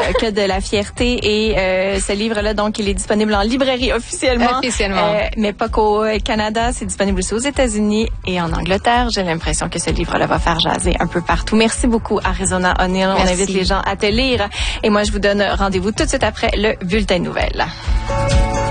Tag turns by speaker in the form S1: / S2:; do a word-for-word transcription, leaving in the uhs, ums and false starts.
S1: que de la fierté. Et euh, ce livre-là, donc, il est disponible en librairie officiellement.
S2: Officiellement.
S1: Euh, mais pas qu'au Canada. C'est disponible aussi aux États-Unis et en Angleterre. J'ai l'impression que ce livre-là va faire jaser un peu partout. Merci beaucoup, Arizona O'Neill. On invite les gens à te lire. Et moi, je vous donne rendez-vous tout de suite après le Bulletin de nouvelles.